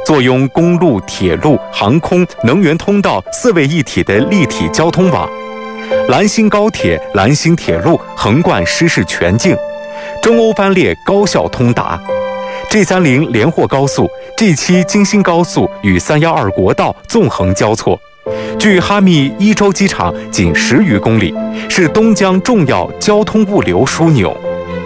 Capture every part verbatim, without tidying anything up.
坐拥公路、铁路、航空、能源通道四位一体的立体交通网。兰新高铁、兰新铁路横贯失事全境，中欧班列高效通达。G 三十连霍高速、G 七京新高速与三一二国道纵横交错，距哈密伊州机场仅十余公里，是东江重要交通物流枢纽。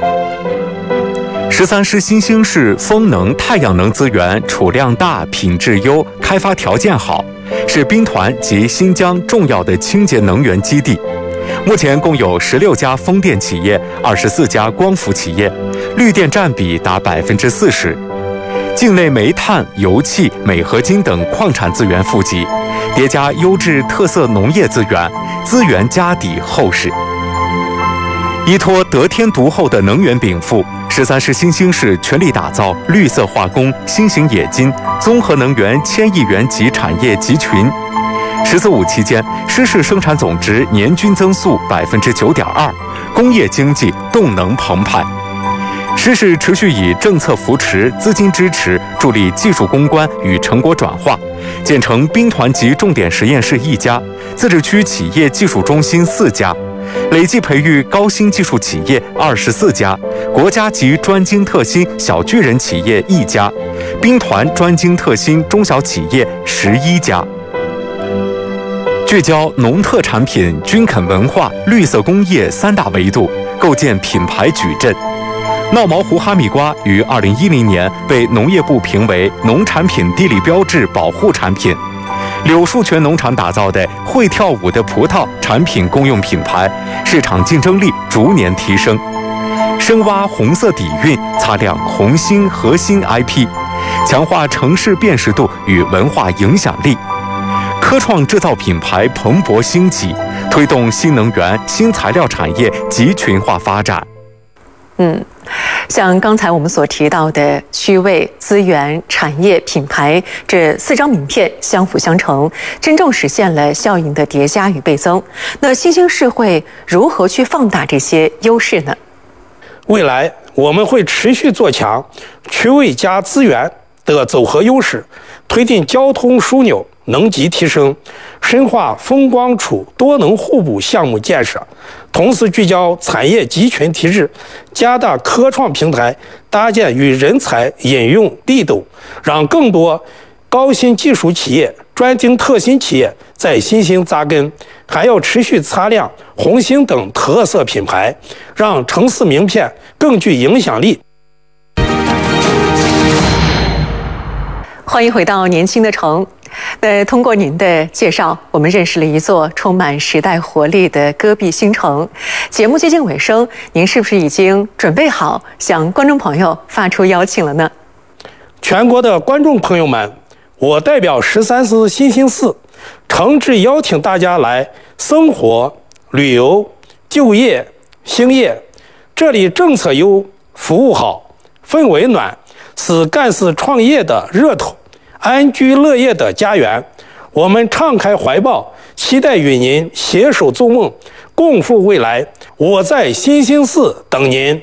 十三师新兴市风能、太阳能资源储量大、品质优、开发条件好，是兵团及新疆重要的清洁能源基地。目前共有十六家风电企业、二十四家光伏企业，绿电占比达百分之四十。境内煤炭、油气、镁合金等矿产资源富集，叠加优质特色农业资源，资源家底厚实。依托得天独厚的能源禀赋，十三师新兴市全力打造绿色化工、新型冶金、综合能源千亿元级产业集群。十四五期间，师市生产总值年均增速百分之九点二，工业经济动能澎湃。师市持续以政策扶持、资金支持，助力技术攻关与成果转化，建成兵团级重点实验室一家，自治区企业技术中心四家，累计培育高新技术企业二十四家，国家级专精特新小巨人企业一家，兵团专精特新中小企业十一家。聚焦农特产品、军垦文化、绿色工业三大维度，构建品牌矩阵。闹毛湖哈密瓜于二零一零年被农业部评为农产品地理标志保护产品。柳树泉农场打造的会跳舞的葡萄产品公用品牌，市场竞争力逐年提升。深挖红色底蕴，擦亮红星核心 I P， 强化城市辨识度与文化影响力。科创制造品牌蓬勃兴起，推动新能源、新材料产业集群化发展。 嗯，像刚才我们所提到的区位、资源、产业、品牌这四张名片相辅相成，真正实现了效应的叠加与倍增。那新兴市会如何去放大这些优势呢？ 未来我们会持续做强区位加资源的组合优势，推进交通枢纽能级提升，深化风光储多能互补项目建设，同时聚焦产业集群体制，加大科创平台搭建与人才引用力度，让更多高新技术企业、专精特新企业在新兴扎根。还要持续擦亮红星等特色品牌，让城市名片更具影响力。 欢迎回到年轻的城。那通过您的介绍，我们认识了一座充满时代活力的戈壁新城。节目接近尾声，您是不是已经准备好向观众朋友发出邀请了呢？ 全国的观众朋友们，我代表十三师新兴市，诚挚邀请大家来生活、旅游、就业、兴业。这里政策优，服务好，氛围暖，是干事创业的热头，安居乐业的家园。我们敞开怀抱，期待与您携手筑梦，共赴未来。我在新兴市等您。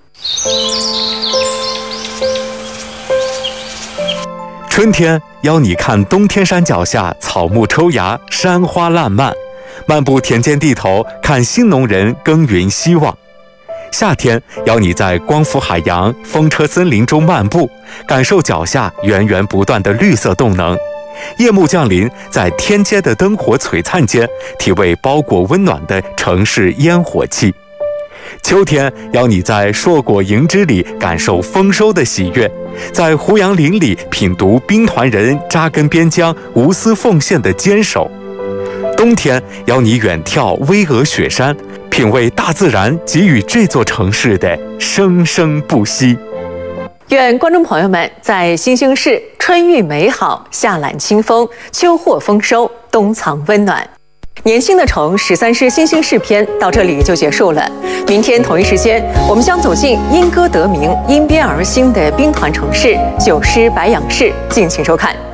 春天邀你看东天山脚下草木抽芽，山花烂漫；漫步田间地头，看新农人耕耘希望。夏天邀你在光伏海洋、风车森林中漫步，感受脚下源源不断的绿色动能。夜幕降临，在天街的灯火璀璨间，体味包裹温暖的城市烟火气。秋天邀你在硕果盈枝里感受丰收的喜悦，在胡杨林里品读兵团人扎根边疆、无私奉献的坚守。冬天邀你远眺巍峨雪山，品味大自然给予这座城市的生生不息。 愿观众朋友们在新兴市春遇美好，夏揽清风，秋获丰收，冬藏温暖。年轻的城十三师新兴市篇到这里就结束了。明天同一时间，我们将走进因歌得名、因边而兴的兵团城市九师白杨市，敬请收看。